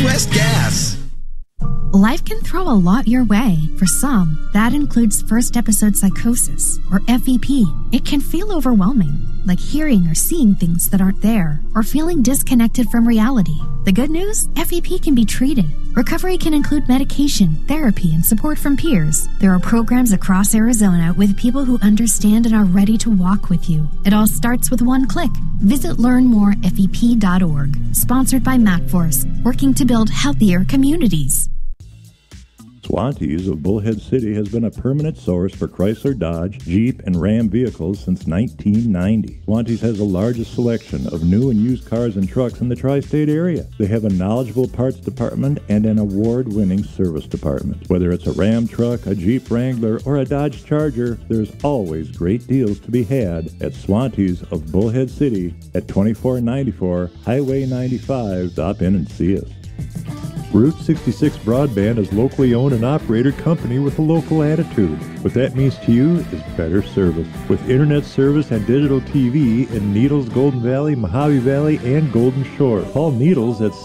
Midwest Gas. Life can throw a lot your way. For some, that includes first episode psychosis, or FEP. It can feel overwhelming, like hearing or seeing things that aren't there, or feeling disconnected from reality. The good news? FEP can be treated. Recovery can include medication, therapy, and support from peers. There are programs across Arizona with people who understand and are ready to walk with you. It all starts with one click. Visit learnmorefep.org. Sponsored by MacForce, working to build healthier communities. Swantees of Bullhead City has been a permanent source for Chrysler, Dodge, Jeep, and Ram vehicles since 1990. Swantees has the largest selection of new and used cars and trucks in the tri-state area. They have a knowledgeable parts department and an award-winning service department. Whether it's a Ram truck, a Jeep Wrangler, or a Dodge Charger, there's always great deals to be had at Swantees of Bullhead City at 2494 Highway 95. Stop in and see us. Route 66 Broadband is locally owned and operated company with a local attitude. What that means to you is better service. With internet service and digital TV in Needles, Golden Valley, Mojave Valley, and Golden Shore. Call Needles at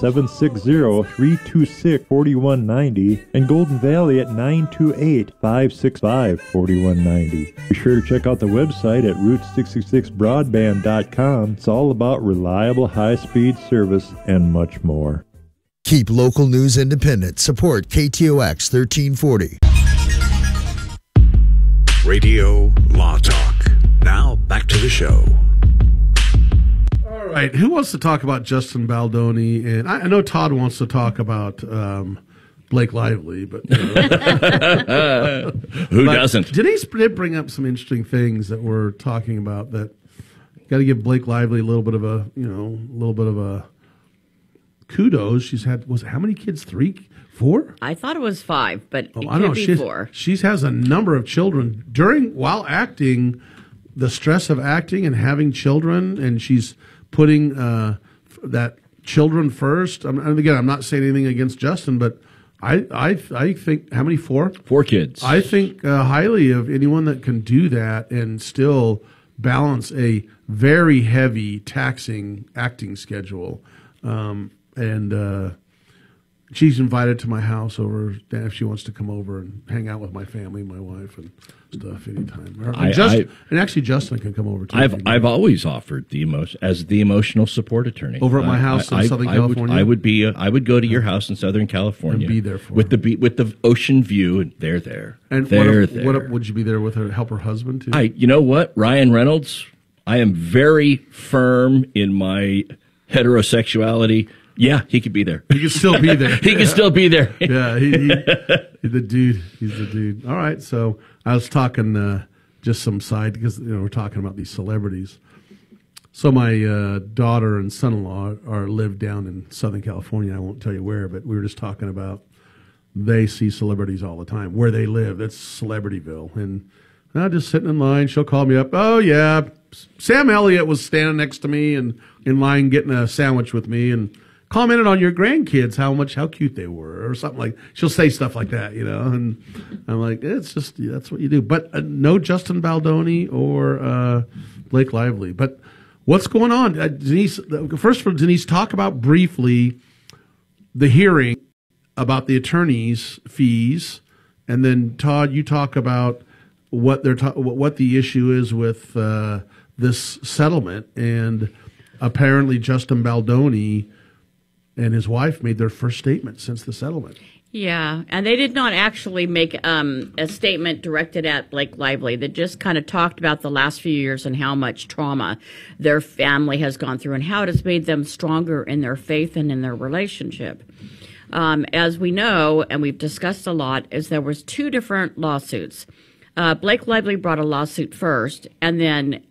760-326-4190 and Golden Valley at 928-565-4190. Be sure to check out the website at Route66Broadband.com. It's all about reliable high-speed service and much more. Keep local news independent. Support KTOX 1340. Radio Law Talk. Now back to the show. All right. Who wants to talk about Justin Baldoni? And I know Todd wants to talk about Blake Lively, but who doesn't? Denise did bring up some interesting things that we're talking about. That got to give Blake Lively a little bit of a kudos. She's had, how many kids? 3, 4? I thought it was 5, but it I don't could know. be 4. She has a number of children. While acting, the stress of acting and having children, and she's putting that children first. And again, I'm not saying anything against Justin, but I think, how many? 4? 4 kids. I think highly of anyone that can do that and still balance a very heavy, taxing acting schedule. And she's invited to my house over if she wants to come over and hang out with my family, my wife, and stuff anytime. And actually, Justin can come over too. I've always offered as the emotional support attorney over at my house in Southern California. I would go to your house in Southern California and be there for with the ocean view, and they're there. And what would you be there with her? Help her husband too? You know what, Ryan Reynolds? I am very firm in my heterosexuality. Yeah, he could be there. He could still be there. He could still be there. Yeah, he's the dude. He's the dude. All right, so I was talking just some side because we're talking about these celebrities. So my daughter and son-in-law live down in Southern California. I won't tell you where, but we were just talking about they see celebrities all the time where they live. That's Celebrityville, and I'm just sitting in line. She'll call me up. Oh yeah, Sam Elliott was standing next to me and in line getting a sandwich with me and commented on your grandkids, how cute they were, or something like. She'll say stuff like that, and I'm like, it's just that's what you do. But no Justin Baldoni or Blake Lively. But what's going on, Denise? First, for Denise, talk about briefly the hearing about the attorney's fees, and then Todd, you talk about what what the issue is with this settlement, and apparently Justin Baldoni and his wife made their first statement since the settlement. Yeah, and they did not actually make a statement directed at Blake Lively. They just kind of talked about the last few years and how much trauma their family has gone through and how it has made them stronger in their faith and in their relationship. As we know, and we've discussed a lot, is there was 2 different lawsuits. Blake Lively brought a lawsuit first, and then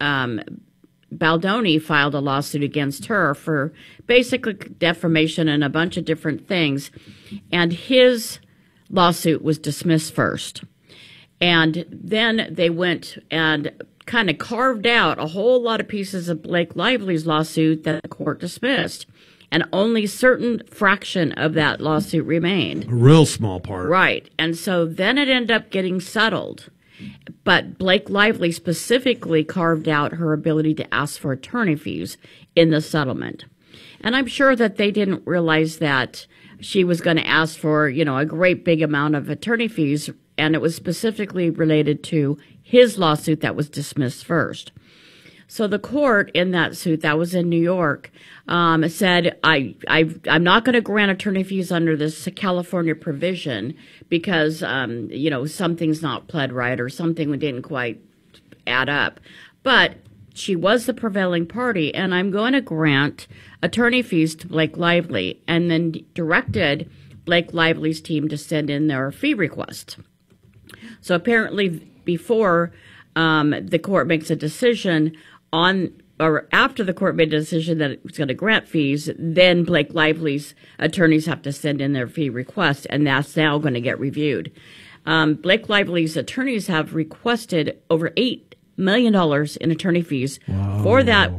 Baldoni filed a lawsuit against her for basically defamation and a bunch of different things. And his lawsuit was dismissed first. And then they went and kind of carved out a whole lot of pieces of Blake Lively's lawsuit that the court dismissed. And only a certain fraction of that lawsuit remained. A real small part. Right. And so then it ended up getting settled. But Blake Lively specifically carved out her ability to ask for attorney fees in the settlement. And I'm sure that they didn't realize that she was going to ask for, a great big amount of attorney fees, and it was specifically related to his lawsuit that was dismissed first. So the court in that suit that was in New York said, I'm not going to grant attorney fees under this California provision because, something's not pled right or something didn't quite add up. But she was the prevailing party, and I'm going to grant attorney fees to Blake Lively, and then directed Blake Lively's team to send in their fee request. So apparently before the court makes a decision or after the court made a decision that it was going to grant fees, then Blake Lively's attorneys have to send in their fee request, and that's now going to get reviewed. Blake Lively's attorneys have requested over $8 million in attorney fees for that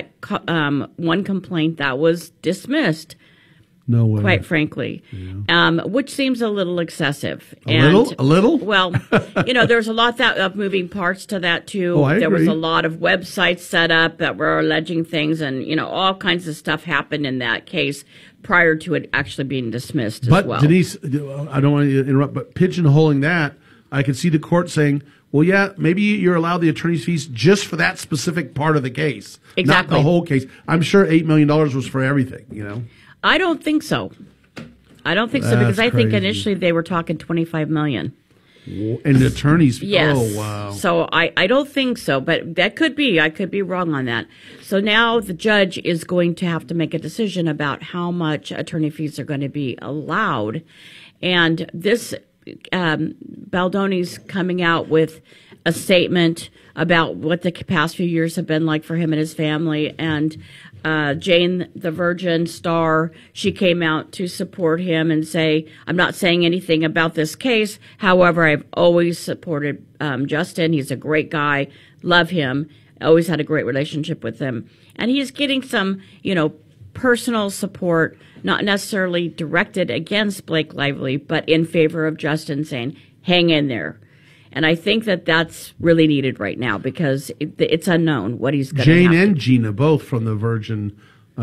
one complaint that was dismissed. No way. Quite frankly, which seems a little excessive. A little? Well, there's a lot of moving parts to that too. Oh, I there was agree. a lot of websites set up that were alleging things, and all kinds of stuff happened in that case prior to it actually being dismissed But as well. Denise, I don't want to interrupt, but pigeonholing that, I could see the court saying, well, yeah, maybe you're allowed the attorney's fees just for that specific part of the case, Exactly. not the whole case. I'm sure $8 million was for everything, I don't think so. That's Because I think crazy. initially they were talking $25 million. And the attorney's fees. Yes. Oh, wow. So I don't think so, but that could be. I could be wrong on that. So now the judge is going to have to make a decision about how much attorney fees are going to be allowed. And this, Baldoni's coming out with a statement about what the past few years have been like for him and his family. And Jane the Virgin star, she came out to support him and say, I'm not saying anything about this case. However, I've always supported Justin. He's a great guy. Love him. Always had a great relationship with him. And he's getting some, personal support, not necessarily directed against Blake Lively, but in favor of Justin, saying, hang in there. And I think that that's really needed right now because it's unknown what he's going to Jane have and Gina, both from the Virgin.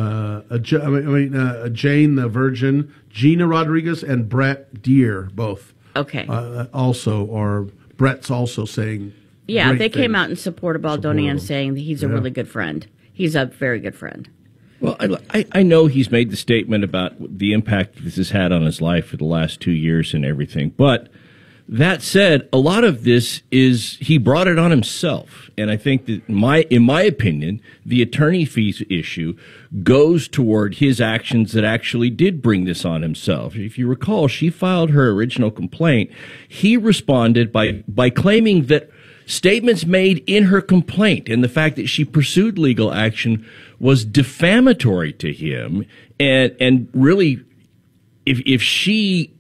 Jane the Virgin, Gina Rodriguez, and Brett Deere, both. Okay. Also, or Brett's also saying. Yeah, great they came things. out and supported Baldoni and saying that he's a really good friend. He's a very good friend. Well, I know he's made the statement about the impact this has had on his life for the last 2 years and everything. But that said, a lot of this is he brought it on himself. And I think that in my opinion, the attorney fees issue goes toward his actions that actually did bring this on himself. If you recall, she filed her original complaint. He responded by claiming that statements made in her complaint and the fact that she pursued legal action was defamatory to him. And really, if she,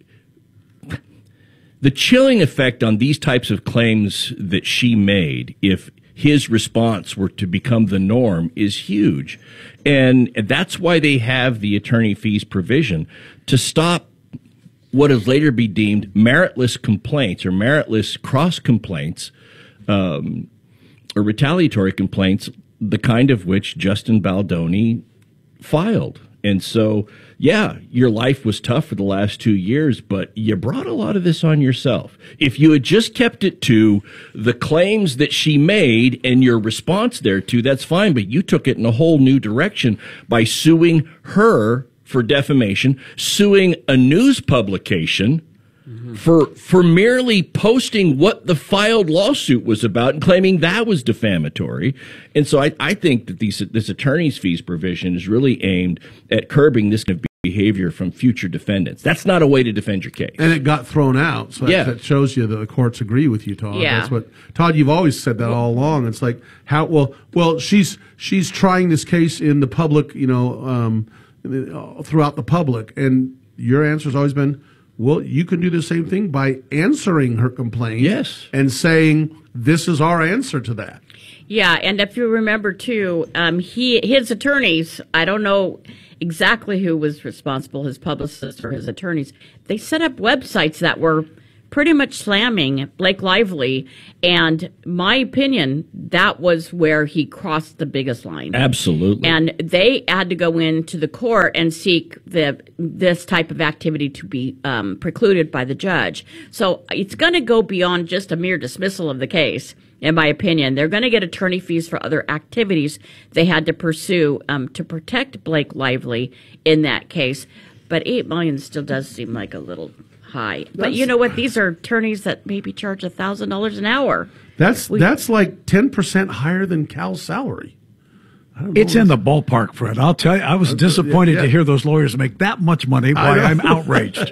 the chilling effect on these types of claims that she made, if his response were to become the norm, is huge. And that's why they have the attorney fees provision to stop what has later be deemed meritless complaints or meritless cross complaints, or retaliatory complaints, the kind of which Justin Baldoni filed. And so, yeah, your life was tough for the last 2 years, but you brought a lot of this on yourself. If you had just kept it to the claims that she made and your response thereto, that's fine, but you took it in a whole new direction by suing her for defamation, suing a news publication for merely posting what the filed lawsuit was about and claiming that was defamatory. And so I think that this attorney's fees provision is really aimed at curbing this kind of behavior from future defendants. That's not a way to defend your case. And it got thrown out. So that shows you that the courts agree with you, Todd. Yeah. That's what, Todd, you've always said that all along. It's like, well, she's trying this case in the public, throughout the public. And your answer has always been, well, you can do the same thing by answering her complaint. Yes. And saying, this is our answer to that. Yeah, and if you remember, too, his attorneys, I don't know exactly who was responsible, his publicist or his attorneys, they set up websites that were pretty much slamming Blake Lively. And my opinion, that was where he crossed the biggest line. Absolutely. And they had to go into the court and seek this type of activity to be precluded by the judge. So it's going to go beyond just a mere dismissal of the case. In my opinion, they're going to get attorney fees for other activities they had to pursue to protect Blake Lively in that case. But $8 million still does seem like a little high. But you know what? These are attorneys that maybe charge $1,000 an hour. That's like 10% higher than Cal's salary. It's in the ballpark, Fred. I'll tell you, I was disappointed to hear those lawyers make that much money. Why, I'm outraged.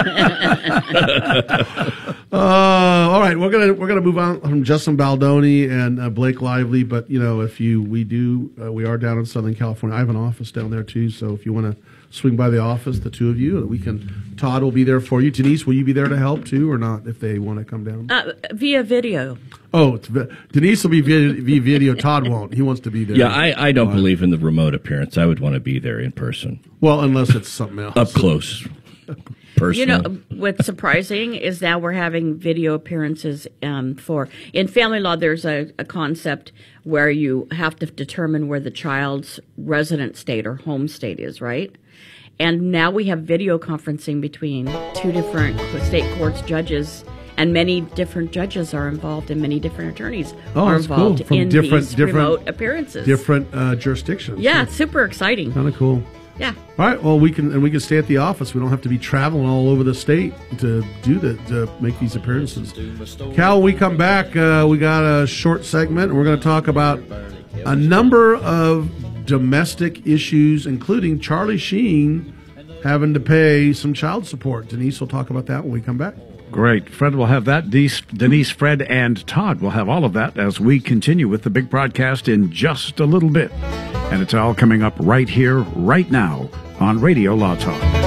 All right, we're gonna move on from Justin Baldoni and Blake Lively, but we are down in Southern California. I have an office down there too, so if you want to swing by the office, the two of you, Todd will be there for you. Denise, will you be there to help too, or not? If they want to come down via video. Oh, Denise will be via video. Todd won't. He wants to be there. Yeah, I don't believe in the remote appearance. I would want to be there in person. Well, unless it's something else. Up close. Personal. What's surprising is now we're having video appearances in family law. There's a concept where you have to determine where the child's resident state or home state is, right? And now we have video conferencing between two different state courts judges, and many different judges are involved, and many different attorneys are involved in these remote appearances. Different jurisdictions. Yeah, it's super exciting. Kind of cool. Yeah. All right. Well, we can stay at the office. We don't have to be traveling all over the state to make these appearances. Cal, when we come back, we got a short segment, and we're going to talk about a number of domestic issues, including Charlie Sheen having to pay some child support. Denise will talk about that when we come back. Great. Fred will have that. Denise, Fred, and Todd will have all of that as we continue with the big broadcast in just a little bit. And it's all coming up right here, right now on Radio Law Talk.